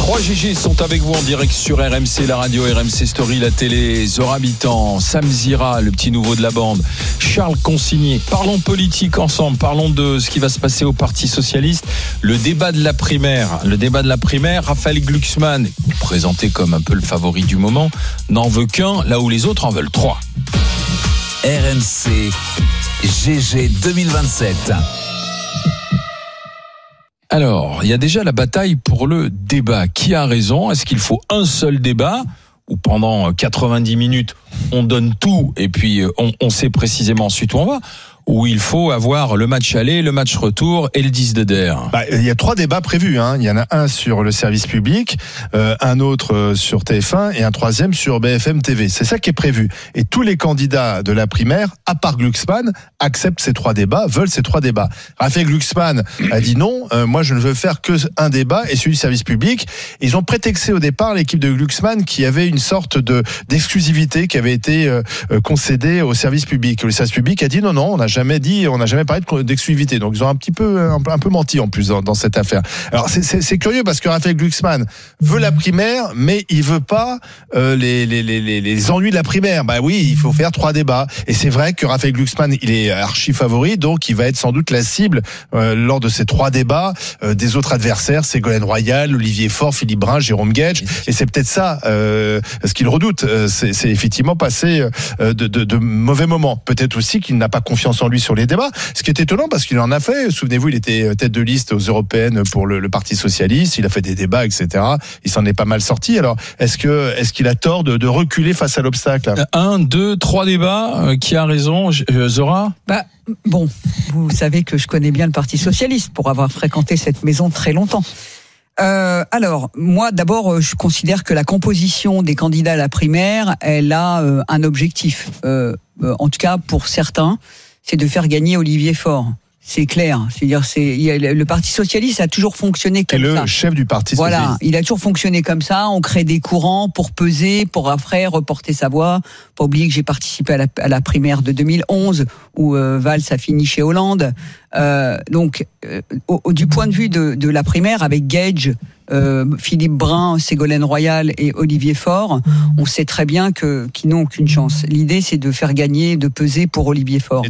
3 GG sont avec vous en direct sur RMC, la radio, RMC Story, la télé. Zora Habitant, Sam Zira, le petit nouveau de la bande, Charles Consigné. Parlons politique ensemble, parlons de ce qui va se passer au Parti Socialiste. Le débat de la primaire, Raphaël Glucksmann, présenté comme un peu le favori du moment, n'en veut qu'un, là où les autres en veulent 3. RMC GG 2027. Alors, il y a déjà la bataille pour le débat. Qui a raison ? Est-ce qu'il faut un seul débat où pendant 90 minutes, on donne tout et puis on sait précisément ensuite où on va ? Où il faut avoir le match aller, le match retour et le 10 de DER. Il y a 3 débats prévus. Il y en a un sur le service public, un autre sur TF1 et un troisième sur BFM TV. C'est ça qui est prévu. Et tous les candidats de la primaire, à part Glucksmann, acceptent ces 3 débats, veulent ces 3 débats. Raphaël Glucksmann a dit non, moi je ne veux faire que un débat et celui du service public. Ils ont prétexté au départ l'équipe de Glucksmann qui avait une sorte d'exclusivité qui avait été concédée au service public. Le service public a dit non, on n'a jamais parlé d'exclusivité. Donc ils ont un peu menti en plus dans cette affaire. Alors c'est curieux parce que Raphaël Glucksmann veut la primaire, mais il veut pas les ennuis de la primaire. Oui, il faut faire 3 débats. Et c'est vrai que Raphaël Glucksmann, il est archi favori, donc il va être sans doute la cible lors de ces 3 débats des autres adversaires, Ségolène Royal, Olivier Faure, Philippe Brun, Jérôme Guedj. Et c'est peut-être ça ce qu'il redoute. C'est effectivement passer de mauvais moments. Peut-être aussi qu'il n'a pas confiance en lui sur les débats, ce qui est étonnant parce qu'il en a fait. Souvenez-vous, il était tête de liste aux européennes pour le Parti Socialiste, il a fait des débats, etc. Il s'en est pas mal sorti. Alors, est-ce qu'il a tort de reculer face à l'obstacle ? 1, 2, 3 débats, qui a raison, Zora ? Bon, vous savez que je connais bien le Parti Socialiste pour avoir fréquenté cette maison très longtemps. Alors, moi, d'abord, je considère que la composition des candidats à la primaire, elle a un objectif. En tout cas, pour certains, c'est de faire gagner Olivier Faure. C'est clair. C'est-à-dire, le Parti Socialiste a toujours fonctionné comme ça. C'est le chef du Parti Socialiste. Voilà, il a toujours fonctionné comme ça. On crée des courants pour peser, pour après reporter sa voix. Pas oublier que j'ai participé à la primaire de 2011 où Valls a fini chez Hollande. Donc, du point de vue de la primaire, avec Guedj, Philippe Brun, Ségolène Royal et Olivier Faure, on sait très bien qu'ils n'ont aucune chance. L'idée, c'est de faire gagner, de peser pour Olivier Faure.